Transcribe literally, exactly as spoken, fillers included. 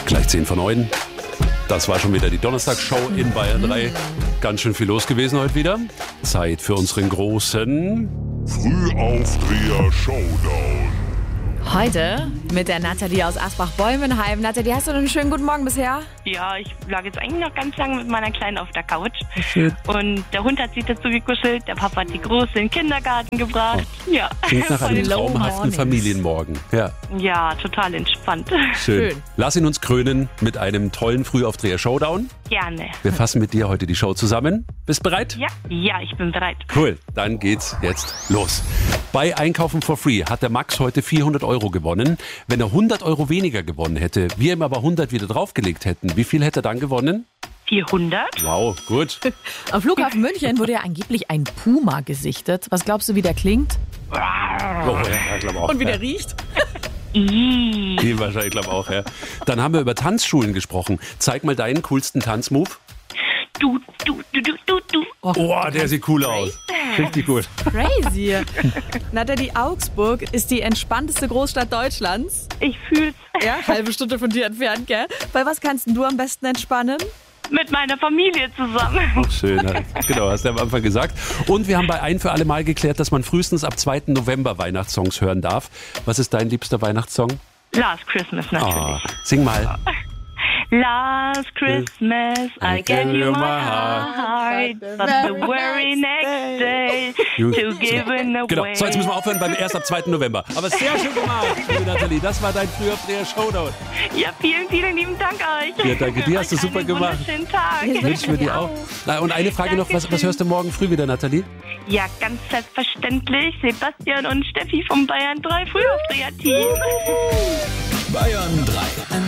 Gleich zehn vor neun. Das war schon wieder die Donnerstagsshow in Bayern drei. Ganz schön viel los gewesen heute wieder. Zeit für unseren großen Frühaufdreher-Showdown. Heute mit der Nathalie aus Asbach-Bäumenheim. Nathalie, hast du einen schönen guten Morgen bisher? Ja, ich lag jetzt eigentlich noch ganz lange mit meiner Kleinen auf der Couch. Schön. Und der Hund hat sich dazu gekuschelt, der Papa hat die Große in den Kindergarten gebracht. Oh. Ja. Klingt nach einem Low traumhaften Mornings. Familienmorgen. Ja, Ja, total entspannt. schön. Schön. Lass ihn uns krönen mit einem tollen Frühaufdreher-Showdown. Gerne. Wir fassen mit dir heute die Show zusammen. Bist bereit? Ja, ja, ich bin bereit. Cool, dann geht's jetzt los. Bei Einkaufen for Free hat der Max heute vierhundert Euro gewonnen. Wenn er hundert Euro weniger gewonnen hätte, wir ihm aber hundert wieder draufgelegt hätten, wie viel hätte er dann gewonnen? vierhundert? Wow, gut. Am Flughafen München wurde ja angeblich ein Puma gesichtet. Was glaubst du, wie der klingt? Oh, ja, ich glaube auch. Und wie ja. der riecht? Ih. Die wahrscheinlich, glaube auch, ja. Dann haben wir über Tanzschulen gesprochen. Zeig mal deinen coolsten Tanzmove. Du, du, du, du, du, du. Oh, der sieht cool aus. Richtig gut. Crazy. Nathalie, Augsburg ist die entspannteste Großstadt Deutschlands. Ich fühl's. Ja, halbe Stunde von dir entfernt, gell? Bei was kannst denn du am besten entspannen? Mit meiner Familie zusammen. Schön, ja. Genau, hast du am Anfang gesagt. Und wir haben bei Ein für alle Mal geklärt, dass man frühestens ab zweiten November Weihnachtssongs hören darf. Was ist dein liebster Weihnachtssong? Last Christmas Oh, natürlich. sing mal. Last Christmas I gave you my heart, but the very next day to give it away. Genau, so jetzt müssen wir aufhören beim erst ab zweiten November. Aber sehr schön gemacht, liebe Nathalie. Das war dein Frühaufdreher-Showdown. Ja, vielen, vielen lieben Dank euch. Ja, danke dir, hast du Euch super einen gemacht. wunderschönen Tag. Wünschen wir dir auch. Na, und eine Frage noch, was, was hörst du morgen früh wieder, Nathalie? Ja, ganz selbstverständlich. Sebastian und Steffi vom Bayern drei Frühaufdreher-Team. Bayern drei.